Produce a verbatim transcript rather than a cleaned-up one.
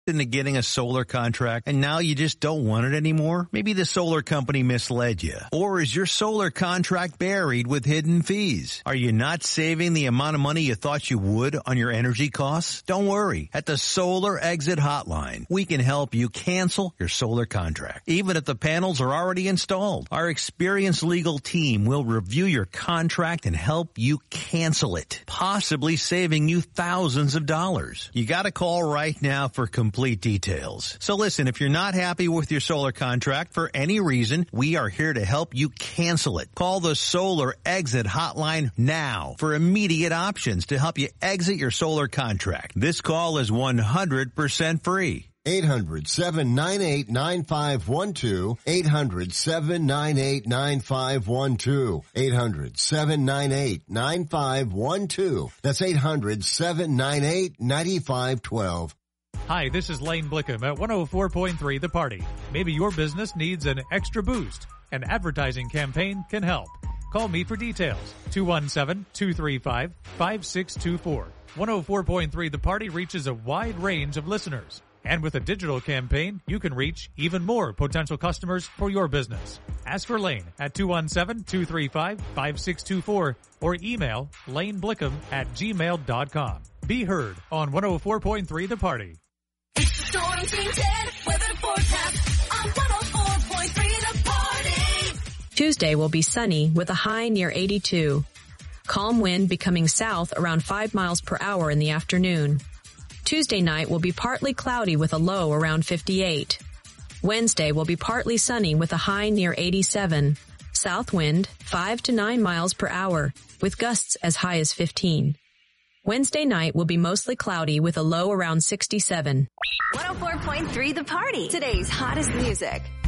into getting a solar contract and now you just don't want it anymore? Maybe the solar company misled you. Or is your solar contract buried with hidden fees? Are you not saving the amount of money you thought you would on your energy costs? Don't worry. At the Solar Exit Hotline, we can help you cancel your solar contract, even if the panels are already installed. Our experienced legal team will review your contract and help you cancel it, possibly saving you thousands of dollars. You got to call right now for complete details. So listen, if you're not happy with your solar contract for any reason, we are here to help you cancel it. Call the Solar Exit Hotline now for immediate options to help you exit your solar contract. This call is one hundred percent free. eight hundred, seven nine eight, nine five one two. eight hundred, seven nine eight, nine five one two. eight hundred, seven nine eight, nine five one two. That's eight hundred, seven nine eight, nine five one two. Hi, this is Lane Blickham at one oh four point three The Party. Maybe your business needs an extra boost. An advertising campaign can help. Call me for details. two one seven, two three five, five six two four. one oh four point three The Party reaches a wide range of listeners. And with a digital campaign, you can reach even more potential customers for your business. Ask for Lane at two one seven, two three five, five six two four or email laneblickham at gmail dot com. Be heard on one oh four point three The Party. It's the Storm Team ten weather forecast on one oh four point three The Party. Tuesday will be sunny with a high near eighty-two. Calm wind becoming south around five miles per hour in the afternoon. Tuesday night will be partly cloudy with a low around fifty-eight. Wednesday will be partly sunny with a high near eighty-seven. South wind five to nine miles per hour with gusts as high as fifteen. Wednesday night will be mostly cloudy with a low around sixty-seven. one oh four point three The Party. Today's hottest music.